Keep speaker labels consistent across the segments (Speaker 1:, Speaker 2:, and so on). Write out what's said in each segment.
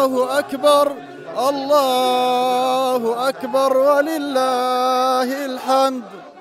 Speaker 1: الله أكبر الله أكبر ولله الحمد.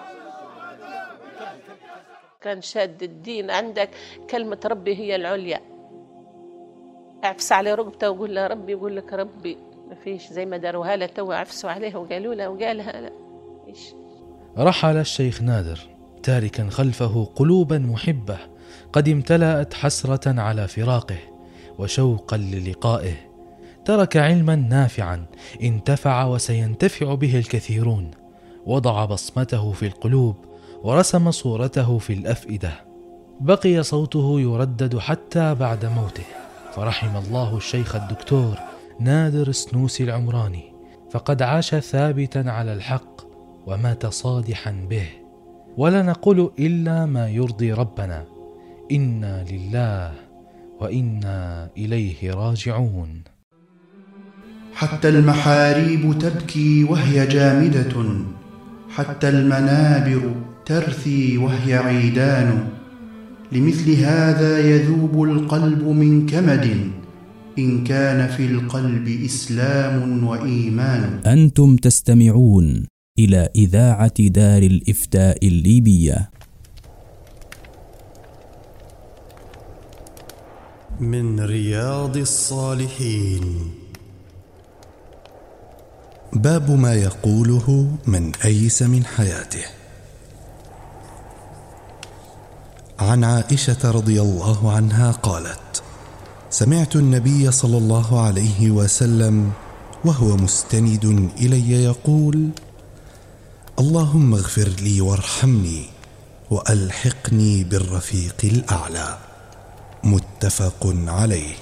Speaker 2: كان شاد الدين عندك، كلمة ربي هي العليا. اعفس على رقبته وقول له ربي، يقول لك ربي. ما فيش زي ما داروها له تو، عفسوا عليه وقالوا له وقالها لا فيش.
Speaker 3: رحل الشيخ نادر تاركا خلفه قلوبا محبة قد امتلأت حسرة على فراقه وشوقا للقائه. ترك علما نافعا انتفع وسينتفع به الكثيرون، وضع بصمته في القلوب ورسم صورته في الأفئدة. بقي صوته يردد حتى بعد موته، فرحم الله الشيخ الدكتور نادر السنوسي العمراني، فقد عاش ثابتا على الحق ومات صادحا به. ولا نقول إلا ما يرضي ربنا، إنا لله وإنا إليه راجعون.
Speaker 4: حتى المحاريب تبكي وهي جامدة، حتى المنابر ترثي وهي عيدان. لمثل هذا يذوب القلب من كمد، إن كان في القلب إسلام وإيمان.
Speaker 5: أنتم تستمعون إلى إذاعة دار الإفتاء الليبية.
Speaker 4: من رياض الصالحين. باب ما يقوله من أيس من حياته. عن عائشة رضي الله عنها قالت: سمعت النبي صلى الله عليه وسلم وهو مستند إلي يقول: اللهم اغفر لي وارحمني وألحقني بالرفيق الأعلى. متفق عليه.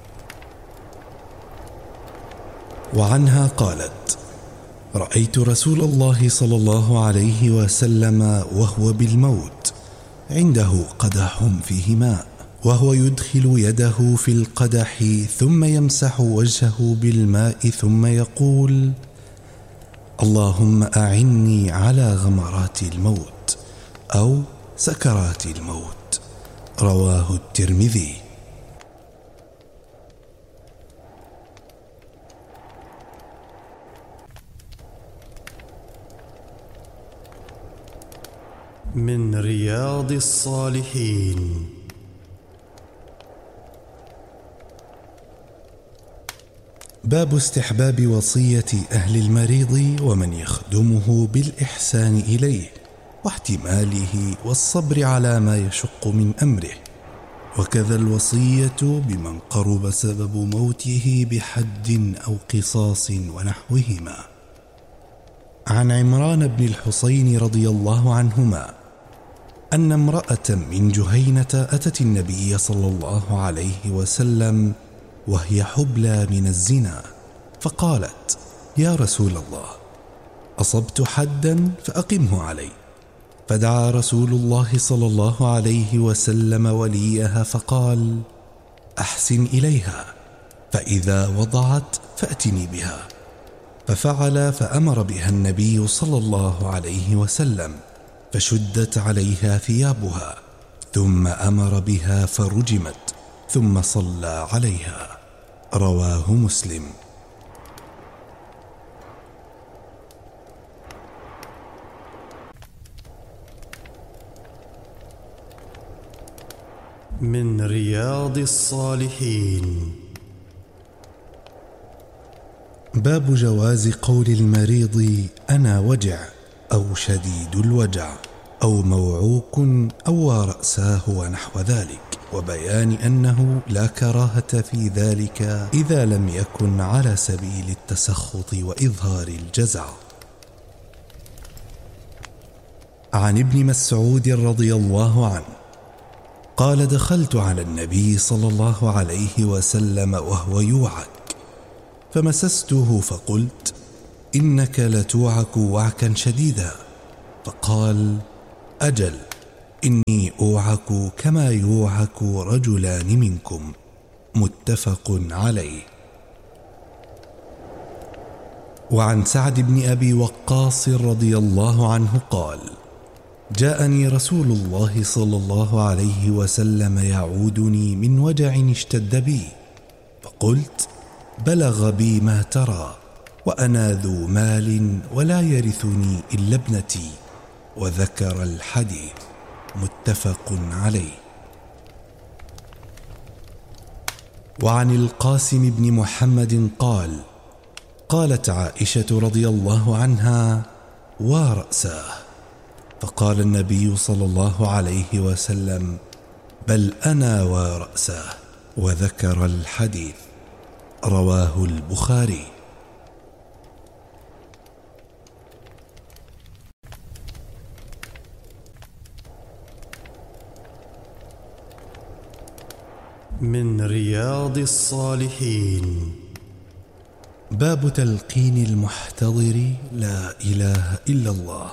Speaker 4: وعنها قالت: رأيت رسول الله صلى الله عليه وسلم وهو بالموت، عنده قدح فيه ماء، وهو يدخل يده في القدح ثم يمسح وجهه بالماء ثم يقول: اللهم أعني على غمرات الموت أو سكرات الموت. رواه الترمذي. من رياض الصالحين. باب استحباب وصية أهل المريض ومن يخدمه بالإحسان إليه، واحتماله والصبر على ما يشق من أمره، وكذا الوصية بمن قرب سبب موته بحد أو قصاص ونحوهما. عن عمران بن الحصين رضي الله عنهما أن امرأة من جهينة أتت النبي صلى الله عليه وسلم وهي حبلى من الزنا، فقالت: يا رسول الله، أصبت حدا فأقمه علي. فدعا رسول الله صلى الله عليه وسلم وليها فقال: أحسن إليها، فإذا وضعت فأتني بها. ففعل، فأمر بها النبي صلى الله عليه وسلم، فشدت عليها ثيابها، ثم أمر بها فرجمت، ثم صلى عليها. رواه مسلم. من رياض الصالحين. باب جواز قول المريض أنا وجع أو شديد الوجع أو موعوك أو رأساه ونحو ذلك، وبيان أنه لا كراهة في ذلك إذا لم يكن على سبيل التسخط وإظهار الجزع. عن ابن مسعود رضي الله عنه قال: دخلت على النبي صلى الله عليه وسلم وهو يوعك، فمسسته فقلت: إنك لتوعك وعكا شديدا. فقال: أجل، إني أوعك كما يوعك رجلان منكم. متفق عليه. وعن سعد بن أبي وقاص رضي الله عنه قال: جاءني رسول الله صلى الله عليه وسلم يعودني من وجع اشتد بي، فقلت: بلغ بي ما ترى، وأنا ذو مال ولا يرثني إلا ابنتي. وذكر الحديث. متفق عليه. وعن القاسم بن محمد قال: قالت عائشة رضي الله عنها: ورأساه. فقال النبي صلى الله عليه وسلم: بل أنا ورأساه. وذكر الحديث. رواه البخاري.
Speaker 6: من رياض الصالحين.
Speaker 4: باب تلقين المحتضر لا إله إلا الله.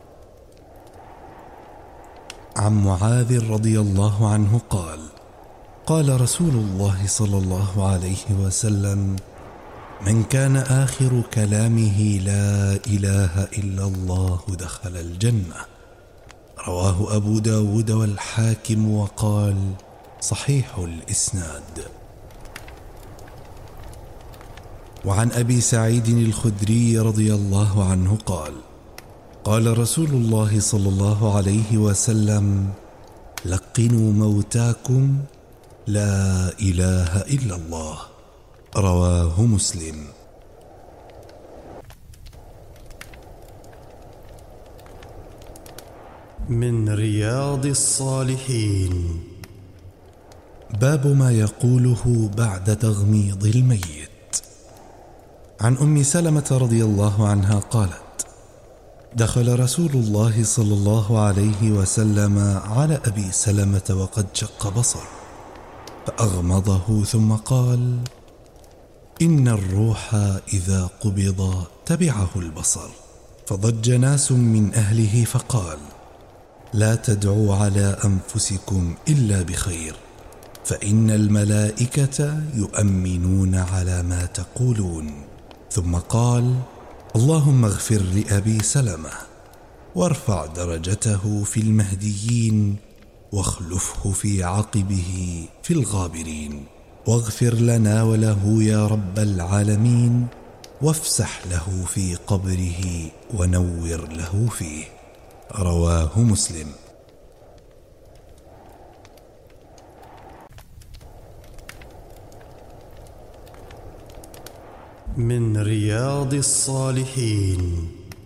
Speaker 4: عن معاذ رضي الله عنه قال: قال رسول الله صلى الله عليه وسلم: من كان آخر كلامه لا إله إلا الله دخل الجنة. رواه أبو داود والحاكم وقال: صحيح الإسناد. وعن أبي سعيد الخدري رضي الله عنه قال: قال رسول الله صلى الله عليه وسلم: لقنوا موتاكم لا إله إلا الله. رواه مسلم.
Speaker 6: من رياض الصالحين.
Speaker 4: باب ما يقوله بعد تغميض الميت. عن أم سلمة رضي الله عنها قالت: دخل رسول الله صلى الله عليه وسلم على أبي سلمة وقد شق بصر، فأغمضه ثم قال: إن الروح إذا قبض تبعه البصر. فضج ناس من أهله فقال: لا تدعوا على أنفسكم إلا بخير، فإن الملائكة يؤمنون على ما تقولون. ثم قال: اللهم اغفر لأبي سلمة وارفع درجته في المهديين واخلفه في عقبه في الغابرين، واغفر لنا وله يا رب العالمين، وافسح له في قبره ونور له فيه. رواه مسلم.
Speaker 6: من رياض الصالحين.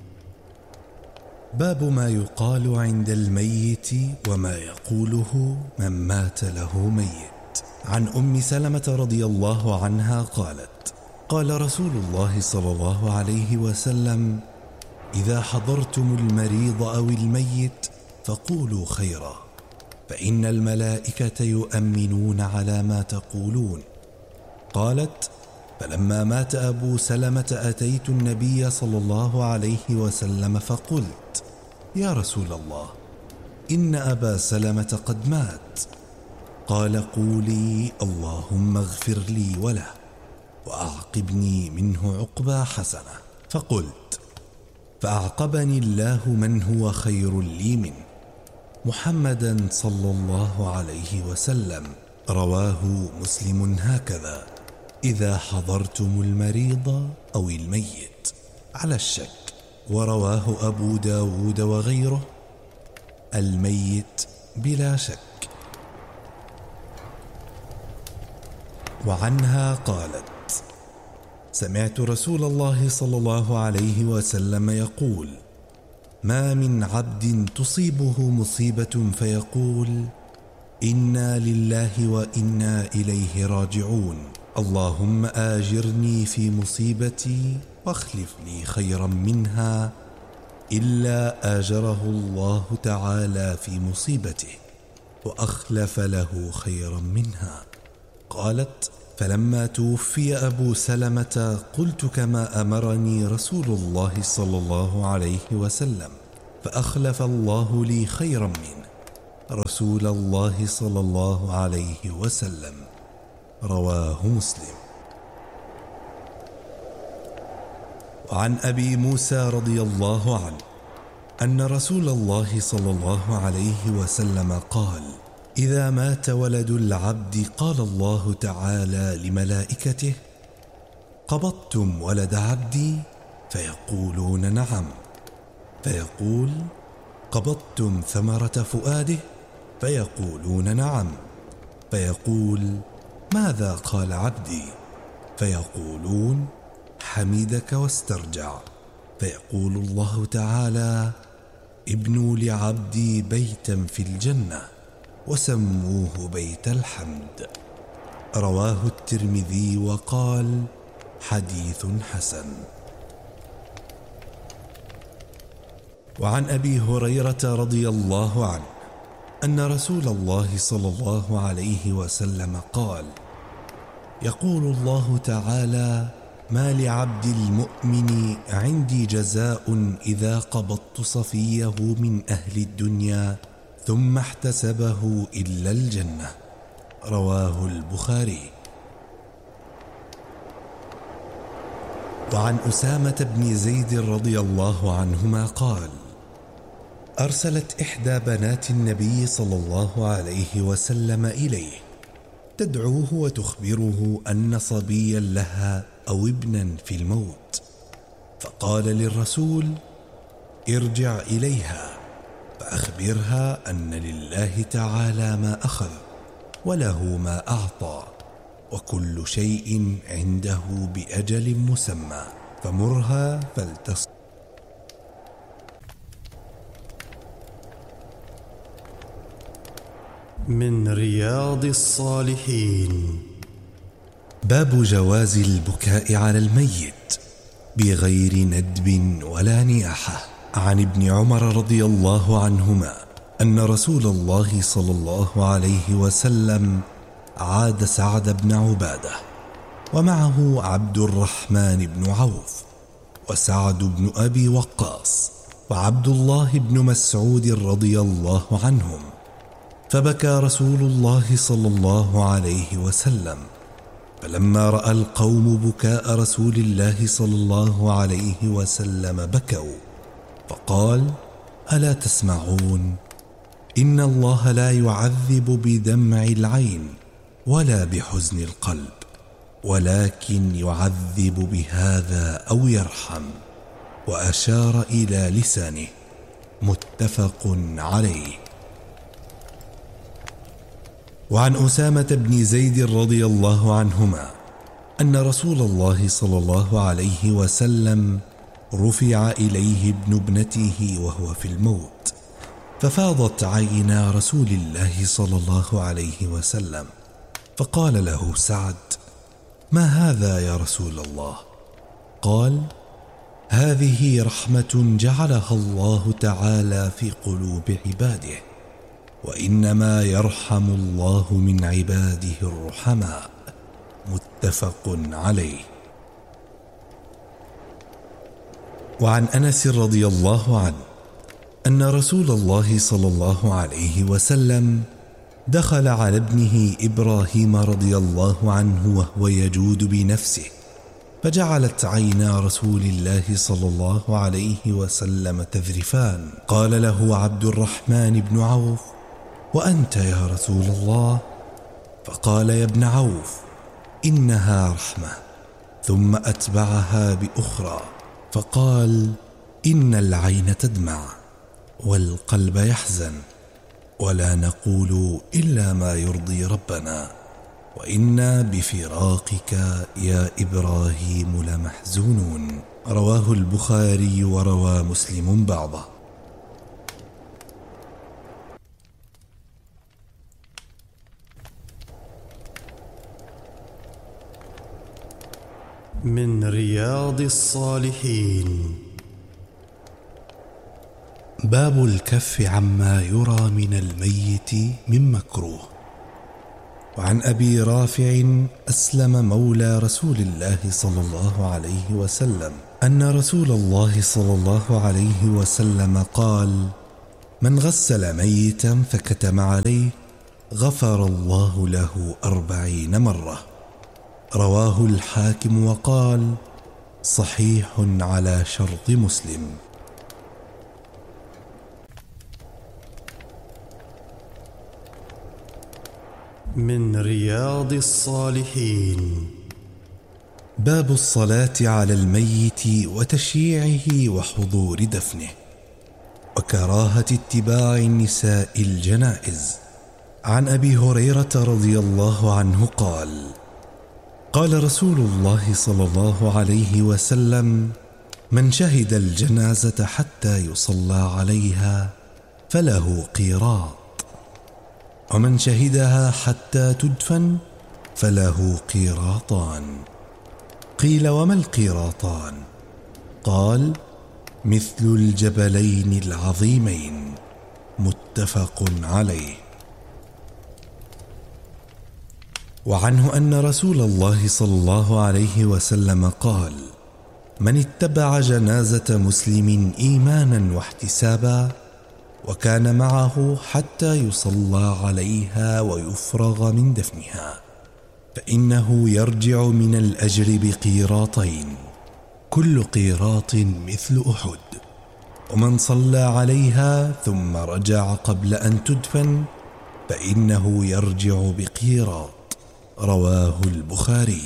Speaker 4: باب ما يقال عند الميت وما يقوله من مات له ميت. عن أم سلمة رضي الله عنها قالت: قال رسول الله صلى الله عليه وسلم: إذا حضرتم المريض أو الميت فقولوا خيرا، فإن الملائكة يؤمنون على ما تقولون. قالت: فلما مات أبو سلمة أتيت النبي صلى الله عليه وسلم فقلت: يا رسول الله، إن أبا سلمة قد مات. قال: قولي اللهم اغفر لي وله وأعقبني منه عقبى حسنة. فقلت: فأعقبني الله من هو خير لي منه، محمدا صلى الله عليه وسلم. رواه مسلم هكذا: إذا حضرتم المريض أو الميت، على الشك. ورواه أبو داود وغيره: الميت بلا شك. وعنها قالت: سمعت رسول الله صلى الله عليه وسلم يقول: ما من عبد تصيبه مصيبة فيقول: إنا لله وإنا إليه راجعون، اللهم آجرني في مصيبتي واخلف لي خيرا منها، إلا آجره الله تعالى في مصيبته وأخلف له خيرا منها. قالت: فلما توفي أبو سلمة قلت كما أمرني رسول الله صلى الله عليه وسلم، فأخلف الله لي خيرا منه، رسول الله صلى الله عليه وسلم. رواه مسلم. وعن أبي موسى رضي الله عنه أن رسول الله صلى الله عليه وسلم قال: إذا مات ولد العبد قال الله تعالى لملائكته: قبضتم ولد عبدي؟ فيقولون نعم. فيقول: قبضتم ثمرة فؤاده؟ فيقولون نعم. فيقول: ماذا قال عبدي؟ فيقولون: حمدك واسترجع. فيقول الله تعالى: ابنوا لعبدي بيتا في الجنة وسموه بيت الحمد. رواه الترمذي وقال: حديث حسن. وعن أبي هريرة رضي الله عنه أن رسول الله صلى الله عليه وسلم قال: يقول الله تعالى: ما لعبد المؤمن عندي جزاء إذا قبضت صفيه من أهل الدنيا ثم احتسبه إلا الجنة. رواه البخاري. وعن أسامة بن زيد رضي الله عنهما قال: أرسلت إحدى بنات النبي صلى الله عليه وسلم إليه تدعوه وتخبره أن صبيا لها أو ابنا في الموت، فقال للرسول: ارجع إليها فأخبرها أن لله تعالى ما أخذ وله ما أعطى وكل شيء عنده بأجل مسمى، فمرها فلتصل.
Speaker 6: من رياض الصالحين.
Speaker 4: باب جواز البكاء على الميت بغير ندب ولا نياحة. عن ابن عمر رضي الله عنهما أن رسول الله صلى الله عليه وسلم عاد سعد بن عبادة ومعه عبد الرحمن بن عوف وسعد بن أبي وقاص وعبد الله بن مسعود رضي الله عنهم، فبكى رسول الله صلى الله عليه وسلم. فلما رأى القوم بكاء رسول الله صلى الله عليه وسلم بكوا، فقال: ألا تسمعون؟ إن الله لا يعذب بدمع العين ولا بحزن القلب، ولكن يعذب بهذا أو يرحم. وأشار إلى لسانه. متفق عليه. وعن أسامة بن زيد رضي الله عنهما أن رسول الله صلى الله عليه وسلم رفع إليه ابن ابنته وهو في الموت، ففاضت عينا رسول الله صلى الله عليه وسلم، فقال له سعد: ما هذا يا رسول الله؟ قال: هذه رحمة جعلها الله تعالى في قلوب عباده، وإنما يرحم الله من عباده الرحماء. متفق عليه. وعن أنس رضي الله عنه أن رسول الله صلى الله عليه وسلم دخل على ابنه إبراهيم رضي الله عنه وهو يجود بنفسه، فجعلت عينا رسول الله صلى الله عليه وسلم تذرفان. قال له عبد الرحمن بن عوف: وأنت يا رسول الله؟ فقال: يا ابن عوف، إنها رحمة. ثم أتبعها بأخرى فقال: إن العين تدمع والقلب يحزن، ولا نقول إلا ما يرضي ربنا، وإنا بفراقك يا إبراهيم لمحزونون. رواه البخاري وروى مسلم بعضه.
Speaker 6: من رياض الصالحين.
Speaker 4: باب الكف عما يرى من الميت من مكروه. وعن أبي رافع أسلم مولى رسول الله صلى الله عليه وسلم أن رسول الله صلى الله عليه وسلم قال: من غسل ميتا فكتم عليه غفر الله له 40 مرة. رواه الحاكم وقال: صحيح على شرط مسلم.
Speaker 6: من رياض الصالحين.
Speaker 4: باب الصلاة على الميت وتشييعه وحضور دفنه، وكراهة اتباع النساء الجنائز. عن أبي هريرة رضي الله عنه قال: قال رسول الله صلى الله عليه وسلم: من شهد الجنازة حتى يصلى عليها فله قيراط، ومن شهدها حتى تدفن فله قيراطان. قيل: وما القيراطان؟ قال: مثل الجبلين العظيمين. متفق عليه. وعنه أن رسول الله صلى الله عليه وسلم قال: من اتبع جنازة مسلم إيمانا واحتسابا وكان معه حتى يصلى عليها ويفرغ من دفنها فإنه يرجع من الأجر بقيراطين، كل قيراط مثل أحد. ومن صلى عليها ثم رجع قبل أن تدفن فإنه يرجع بقيراط. رواه البخاري.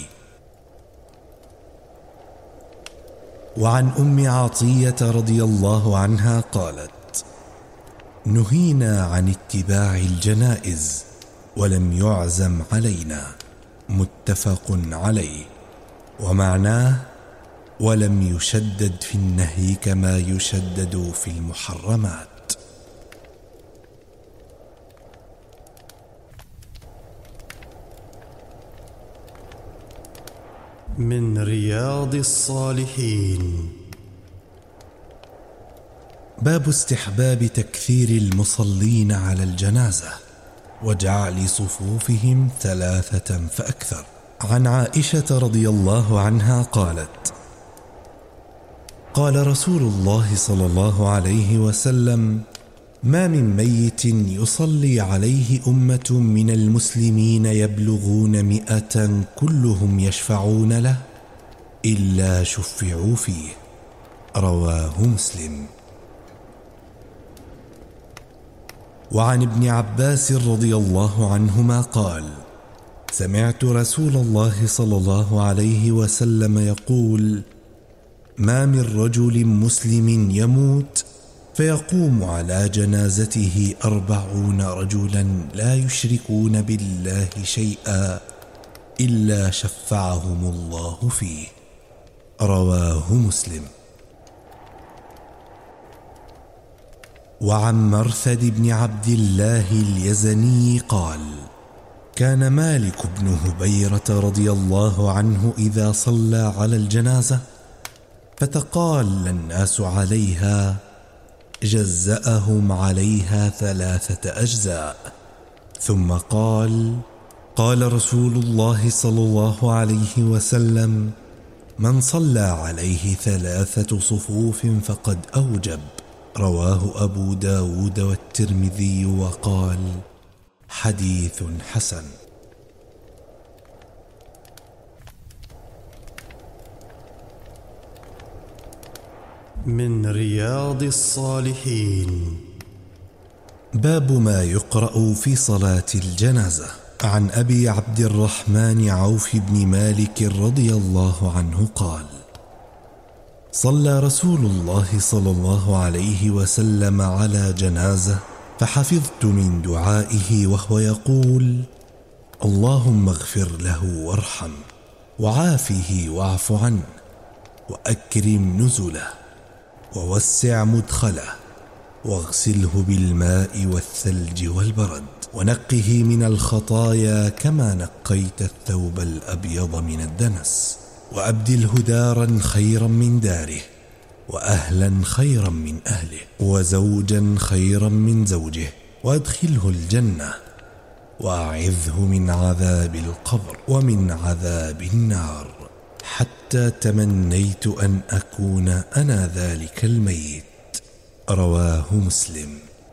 Speaker 4: وعن أم عطية رضي الله عنها قالت: نهينا عن اتباع الجنائز ولم يعزم علينا. متفق عليه. ومعناه: ولم يشدد في النهي كما يشدد في المحرمات.
Speaker 6: من رياض الصالحين.
Speaker 4: باب استحباب تكثير المصلين على الجنازة وجعل صفوفهم 3 فأكثر. عن عائشة رضي الله عنها قالت: قال رسول الله صلى الله عليه وسلم: ما من ميت يصلي عليه أمة من المسلمين يبلغون 100 كلهم يشفعون له إلا شفعوا فيه. رواه مسلم. وعن ابن عباس رضي الله عنهما قال: سمعت رسول الله صلى الله عليه وسلم يقول: ما من رجل مسلم يموت فيقوم على جنازته 40 رجلا لا يشركون بالله شيئا إلا شفعهم الله فيه. رواه مسلم. وعن مرثد بن عبد الله اليزني قال: كان مالك بن هبيرة رضي الله عنه إذا صلى على الجنازة فتقال الناس عليها جزأهم عليها 3 أجزاء، ثم قال: قال رسول الله صلى الله عليه وسلم: من صلى عليه 3 صفوف فقد أوجب. رواه أبو داود والترمذي وقال: حديث حسن.
Speaker 6: من رياض الصالحين.
Speaker 4: باب ما يقرأ في صلاة الجنازة. عن أبي عبد الرحمن عوف بن مالك رضي الله عنه قال: صلى رسول الله صلى الله عليه وسلم على جنازة فحفظت من دعائه وهو يقول: اللهم اغفر له وارحم وعافه واعف عنه وأكرم نزله ووسع مدخله واغسله بالماء والثلج والبرد ونقه من الخطايا كما نقيت الثوب الأبيض من الدنس، وأبدله دارا خيرا من داره وأهلا خيرا من أهله وزوجا خيرا من زوجه، وأدخله الجنة وأعذه من عذاب القبر ومن عذاب النار، حتى تمنيت أن أكون أنا ذلك الميت. رواه مسلم.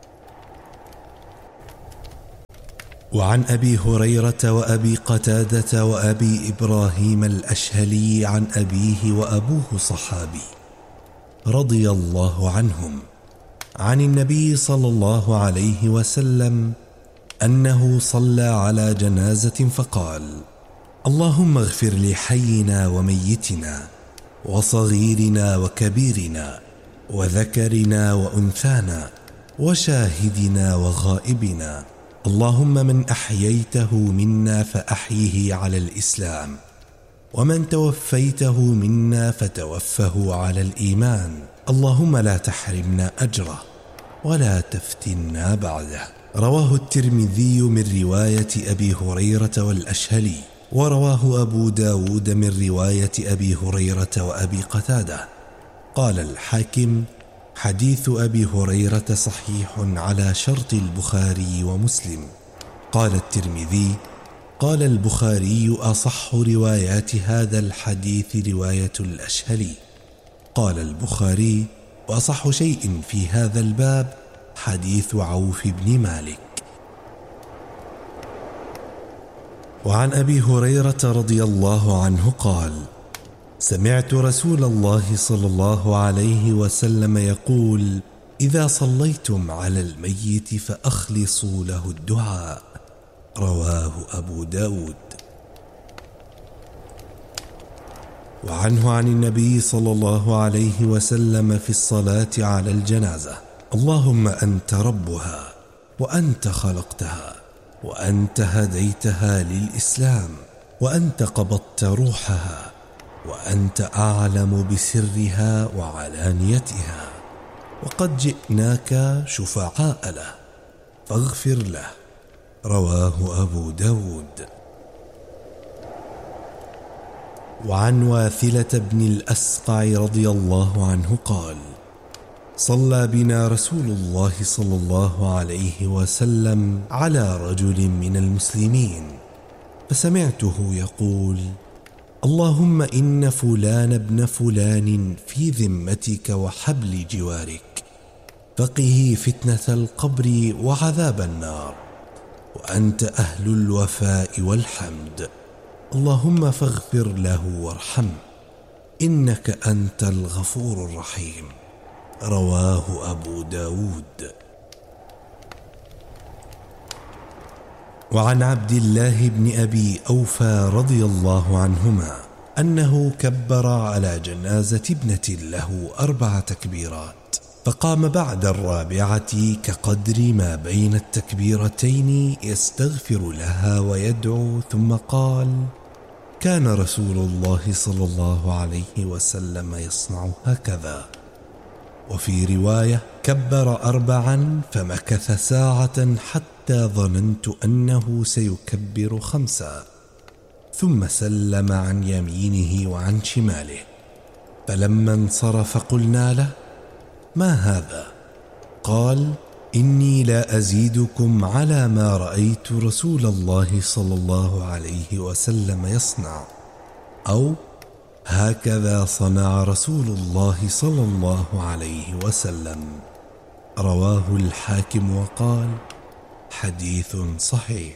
Speaker 4: وعن أبي هريرة وأبي قتادة وأبي إبراهيم الأشهلي عن أبيه وأبوه صحابي رضي الله عنهم عن النبي صلى الله عليه وسلم أنه صلى على جنازة فقال: اللهم اغفر لحينا وميتنا وصغيرنا وكبيرنا وذكرنا وأنثانا وشاهدنا وغائبنا. اللهم من أحييته منا فأحيه على الإسلام، ومن توفيته منا فتوفه على الإيمان. اللهم لا تحرمنا أجره ولا تفتنا بعده. رواه الترمذي من رواية أبي هريرة والأشهلي، ورواه أبو داود من رواية أبي هريرة وأبي قتادة. قال الحاكم: حديث أبي هريرة صحيح على شرط البخاري ومسلم. قال الترمذي: قال البخاري: أصح روايات هذا الحديث رواية الأشهلي. قال البخاري: وأصح شيء في هذا الباب حديث عوف بن مالك. وعن أبي هريرة رضي الله عنه قال: سمعت رسول الله صلى الله عليه وسلم يقول: إذا صليتم على الميت فأخلصوا له الدعاء. رواه أبو داود. وعنه عن النبي صلى الله عليه وسلم في الصلاة على الجنازة: اللهم أنت ربها، وأنت خلقتها، وأنت هديتها للإسلام، وأنت قبضت روحها، وأنت أعلم بسرها وعلانيتها، وقد جئناك شفعاء له فاغفر له. رواه أبو داود. وعن واثلة بن الأسقع رضي الله عنه قال: صلى بنا رسول الله صلى الله عليه وسلم على رجل من المسلمين، فسمعته يقول: اللهم إن فلان ابن فلان في ذمتك وحبل جوارك، فقه فتنة القبر وعذاب النار، وأنت أهل الوفاء والحمد، اللهم فاغفر له وارحمه، إنك أنت الغفور الرحيم. رواه أبو داود. وعن عبد الله بن أبي أوفى رضي الله عنهما أنه كبر على جنازة ابنة له 4 تكبيرات، فقام بعد الرابعة كقدر ما بين التكبيرتين يستغفر لها ويدعو، ثم قال: كان رسول الله صلى الله عليه وسلم يصنع هكذا. وفي رواية: كبر 4 فمكث ساعة حتى ظننت أنه سيكبر 5، ثم سلم عن يمينه وعن شماله، فلما انصرف قلنا له: ما هذا؟ قال: إني لا أزيدكم على ما رأيت رسول الله صلى الله عليه وسلم يصنع، أو هكذا صنع رسول الله صلى الله عليه وسلم. رواه الحاكم وقال: حديث صحيح.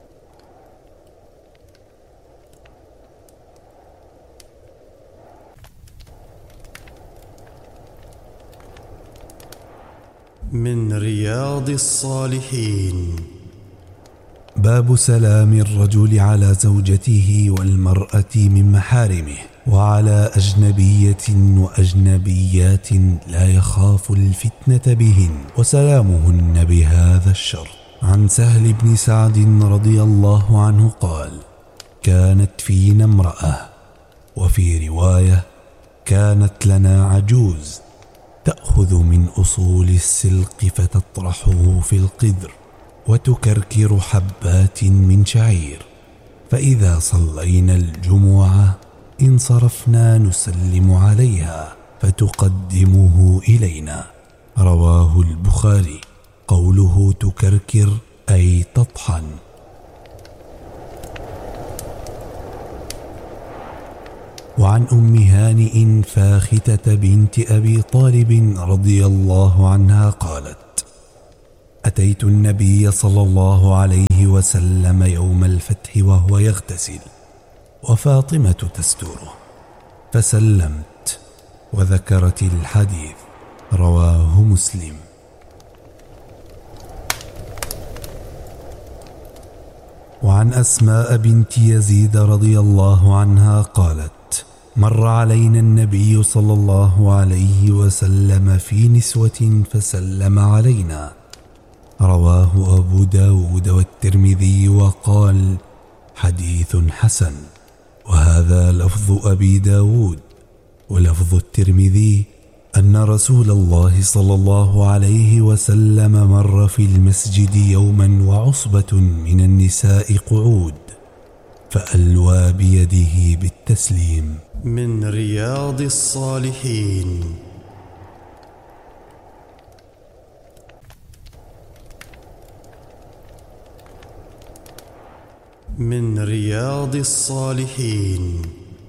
Speaker 6: من رياض الصالحين.
Speaker 4: باب سلام الرجل على زوجته والمرأة من محارمه، وعلى أجنبية وأجنبيات لا يخاف الفتنة بهن، وسلامهن بهذا الشرط. عن سهل بن سعد رضي الله عنه قال: كانت فينا امرأة، وفي رواية: كانت لنا عجوز تأخذ من أصول السلق فتطرحه في القدر، وتكركر حبات من شعير، فإذا صلينا الجمعة انصرفنا نسلم عليها فتقدمه إلينا. رواه البخاري. قوله تكركر أي تطحن. وعن أم هانئ فاختة بنت أبي طالب رضي الله عنها قالت: أتيت النبي صلى الله عليه وسلم يوم الفتح وهو يغتسل، وفاطمة تستره، فسلمت وذكرت الحديث. رواه مسلم. وعن وعن أسماء بنت يزيد رضي الله عنها قالت: مر علينا النبي صلى الله عليه وسلم في نسوة فسلم علينا. رواه أبو داود والترمذي وقال: حديث حسن. وهذا لفظ أبي داود. ولفظ الترمذي أن رسول الله صلى الله عليه وسلم مر في المسجد يوما وعصبة من النساء قعود، فألوى بيده بالتسليم.
Speaker 6: من رياض الصالحين. من رياض الصالحين.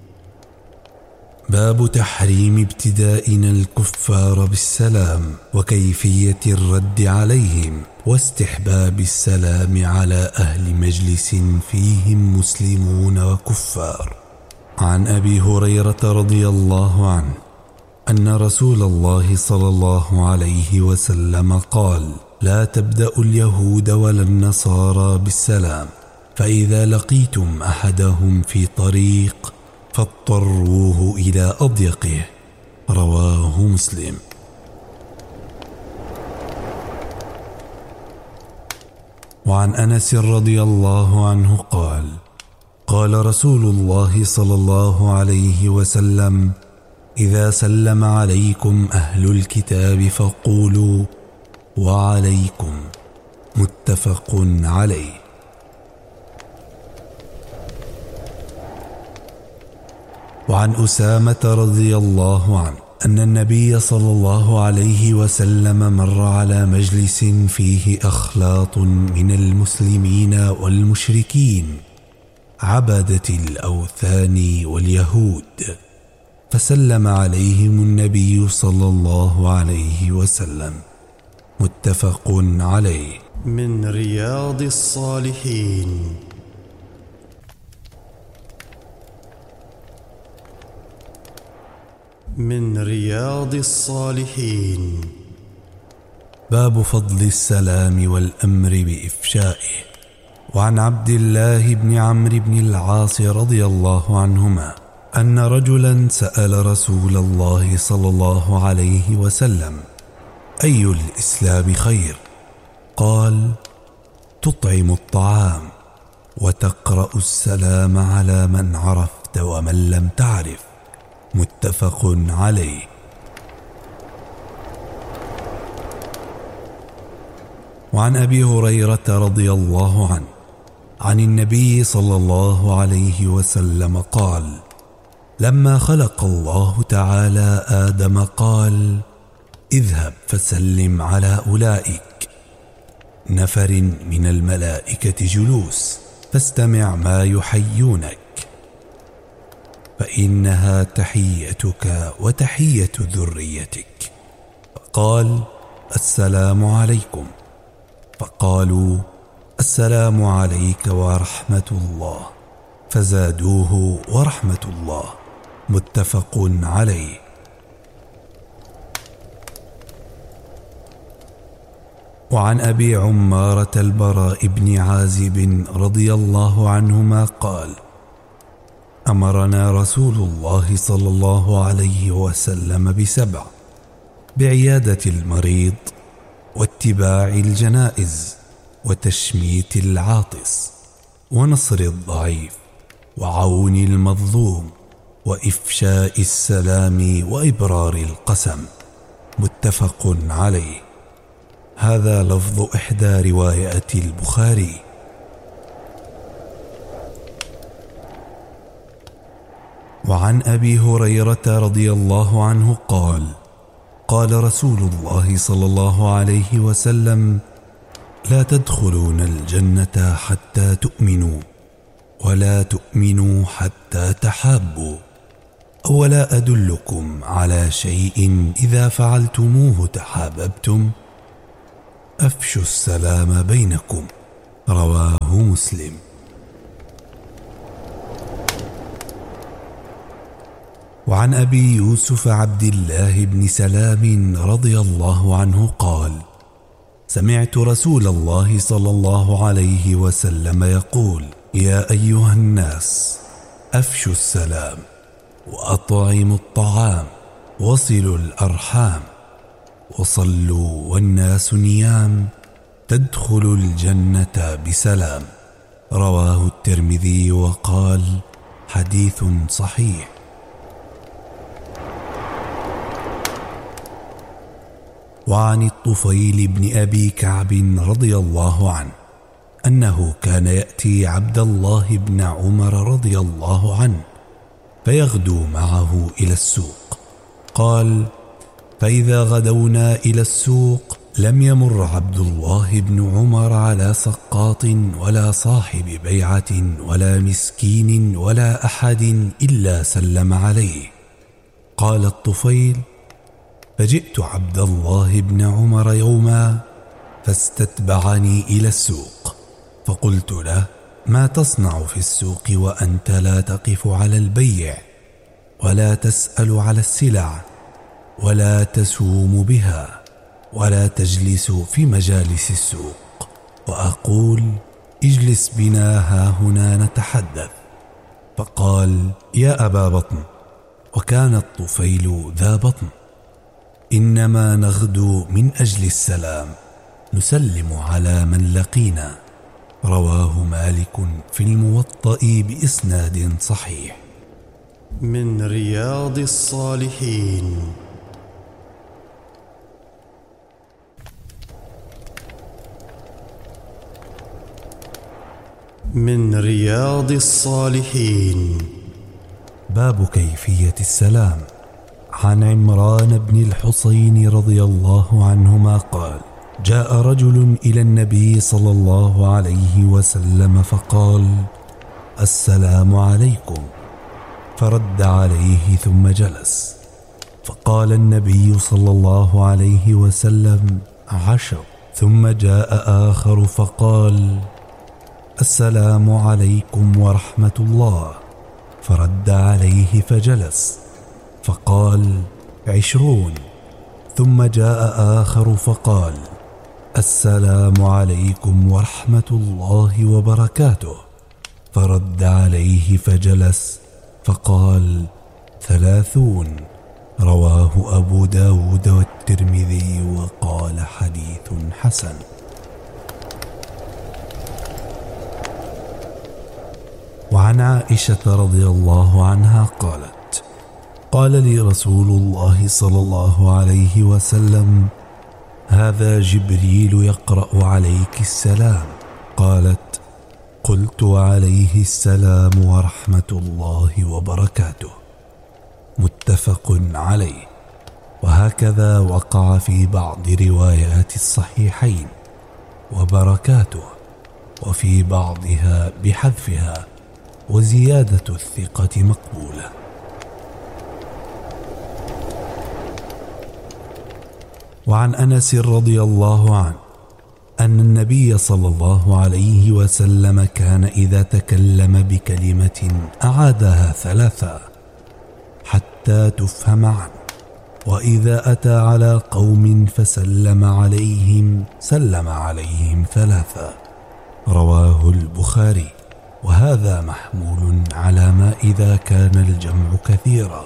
Speaker 4: باب تحريم ابتدائنا الكفار بالسلام وكيفية الرد عليهم، واستحباب السلام على أهل مجلس فيهم مسلمون وكفار. عن أبي هريرة رضي الله عنه أن رسول الله صلى الله عليه وسلم قال: لا تبدأوا اليهود ولا النصارى بالسلام، فإذا لقيتم أحدهم في طريق فاضطروه إلى أضيقه. رواه مسلم. وعن أنس رضي الله عنه قال: قال رسول الله صلى الله عليه وسلم: إذا سلم عليكم أهل الكتاب فقولوا وعليكم. متفق عليه. وعن أسامة رضي الله عنه أن النبي صلى الله عليه وسلم مر على مجلس فيه أخلاط من المسلمين والمشركين عبدة الأوثان واليهود، فسلم عليهم النبي صلى الله عليه وسلم. متفق عليه.
Speaker 6: من رياض الصالحين. من رياض الصالحين.
Speaker 4: باب فضل السلام والأمر بإفشائه. وعن عبد الله بن عمرو بن العاص رضي الله عنهما أن رجلا سأل رسول الله صلى الله عليه وسلم: أي الإسلام خير؟ قال: تطعم الطعام وتقرأ السلام على من عرفت ومن لم تعرف. متفق عليه. وعن أبي هريرة رضي الله عنه عن النبي صلى الله عليه وسلم قال: لما خلق الله تعالى آدم قال: اذهب فسلم على أولئك نفر من الملائكة جلوس، فاستمع ما يحيونك، فإنها تحيتك وتحية ذريتك. فقال: السلام عليكم. فقالوا: السلام عليك ورحمة الله، فزادوه ورحمة الله. متفق عليه. وعن أبي عمارة البراء بن عازب رضي الله عنهما قال: أمرنا رسول الله صلى الله عليه وسلم ب7: بعيادة المريض، واتباع الجنائز، وتشميت العاطس، ونصر الضعيف، وعون المظلوم، وإفشاء السلام، وإبرار القسم. متفق عليه. هذا لفظ إحدى روايات البخاري. وعن أبي هريرة رضي الله عنه قال: قال رسول الله صلى الله عليه وسلم: لا تدخلون الجنة حتى تؤمنوا، ولا تؤمنوا حتى تحابوا. أولا أدلكم على شيء إذا فعلتموه تحاببتم؟ أفشوا السلام بينكم. رواه مسلم. وعن أبي يوسف عبد الله بن سلام رضي الله عنه قال: سمعت رسول الله صلى الله عليه وسلم يقول: يا أيها الناس أفشوا السلام وأطعموا الطعام وصلوا الأرحام وصلوا والناس نيام تدخلوا الجنة بسلام. رواه الترمذي وقال حديث صحيح. وعن الطفيل بن أبي كعب رضي الله عنه أنه كان يأتي عبد الله بن عمر رضي الله عنه فيغدو معه إلى السوق. قال: فإذا غدونا إلى السوق لم يمر عبد الله بن عمر على سقاط ولا صاحب بيعة ولا مسكين ولا أحد إلا سلم عليه. قال الطفيل: فجئت عبد الله بن عمر يوما فاستتبعني إلى السوق، فقلت له: ما تصنع في السوق وأنت لا تقف على البيع ولا تسأل على السلع ولا تسوم بها ولا تجلس في مجالس السوق؟ وأقول: اجلس بنا هاهنا نتحدث. فقال: يا أبا بطن، وكان الطفيل ذا بطن، إنما نغدو من أجل السلام، نسلم على من لقينا. رواه مالك في الموطأ بإسناد صحيح.
Speaker 6: من رياض الصالحين. من رياض الصالحين.
Speaker 4: باب كيفية السلام. عن عمران بن الحصين رضي الله عنهما قال: جاء رجل إلى النبي صلى الله عليه وسلم فقال: السلام عليكم، فرد عليه ثم جلس. فقال النبي صلى الله عليه وسلم: عشر. ثم جاء آخر فقال: السلام عليكم ورحمة الله، فرد عليه فجلس. فقال: 20. ثم جاء آخر فقال: السلام عليكم ورحمة الله وبركاته، فرد عليه فجلس. فقال: 30. رواه أبو داود والترمذي وقال حديث حسن. وعن عائشة رضي الله عنها قالت: قال لي رسول الله صلى الله عليه وسلم: هذا جبريل يقرأ عليك السلام. قالت: قلت: عليه السلام ورحمة الله وبركاته. متفق عليه. وهكذا وقع في بعض روايات الصحيحين وبركاته، وفي بعضها بحذفها، وزيادة الثقة مقبولة. وعن أنس رضي الله عنه أن النبي صلى الله عليه وسلم كان إذا تكلم بكلمة أعادها 3 حتى تفهم عنه، وإذا أتى على قوم فسلم عليهم سلم عليهم 3. رواه البخاري. وهذا محمول على ما إذا كان الجمع كثيرا.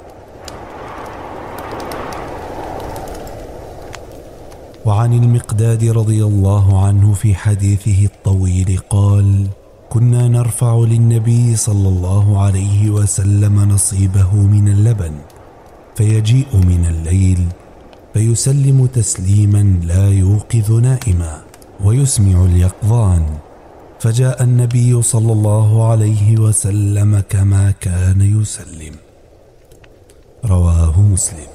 Speaker 4: وعن المقداد رضي الله عنه في حديثه الطويل قال: كنا نرفع للنبي صلى الله عليه وسلم نصيبه من اللبن، فيجيء من الليل فيسلم تسليما لا يوقظ نائما ويسمع اليقظان، فجاء النبي صلى الله عليه وسلم كما كان يسلم. رواه مسلم.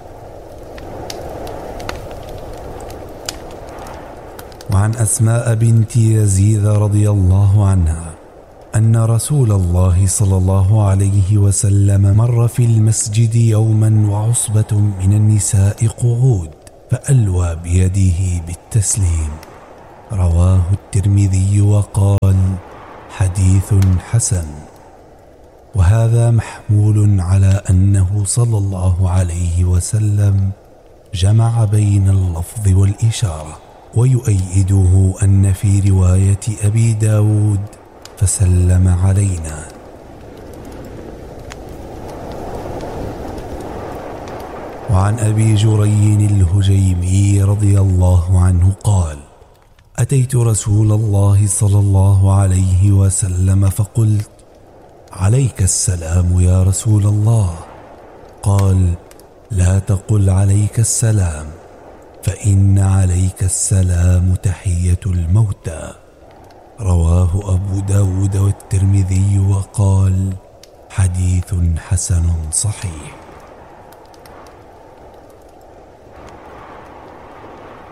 Speaker 4: وعن أسماء بنت يزيد رضي الله عنها أن رسول الله صلى الله عليه وسلم مر في المسجد يوما وعصبة من النساء قعود، فألوى بيده بالتسليم. رواه الترمذي وقال: حديث حسن. وهذا محمول على أنه صلى الله عليه وسلم جمع بين اللفظ والإشارة. ويؤيده أن في رواية أبي داود فسلم علينا. وعن أبي جري الهجيمي رضي الله عنه قال: أتيت رسول الله صلى الله عليه وسلم فقلت: عليك السلام يا رسول الله. قال: لا تقل عليك السلام، فإن عليك السلام تحية الموتى. رواه أبو داود والترمذي وقال: حديث حسن صحيح.